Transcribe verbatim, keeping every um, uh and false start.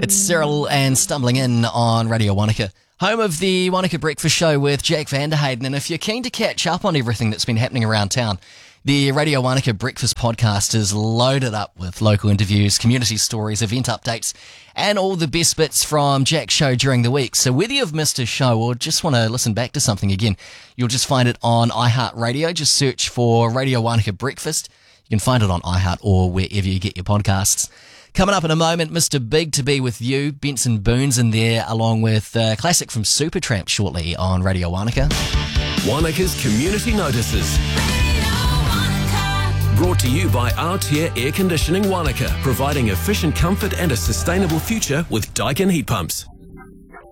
It's Cyril and Stumbling In on Radio Wanaka, home of the Wanaka Breakfast Show with Jack Vanderhayden. And if you're keen to catch up on everything that's been happening around town, the Radio Wanaka Breakfast podcast is loaded up with local interviews, community stories, event updates, and all the best bits from Jack's show during the week. So whether you've missed his show or just want to listen back to something again, you'll just find it on iHeartRadio. Just search for Radio Wanaka Breakfast. You can find it on iHeart or wherever you get your podcasts. Coming up in a moment, Mister Big to be with you, Benson Boone's in there, along with a classic from Supertramp shortly on Radio Wanaka. Wanaka's Community Notices. Brought to you by Aotea Air Conditioning Wanaka, providing efficient comfort and a sustainable future with Daikin heat pumps.